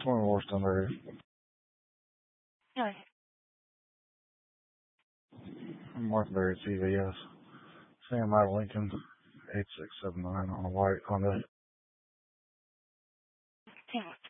one Worstonberry. No. Martinberry CVS. Sam I Lincoln 8679 on a white Honda. Too much.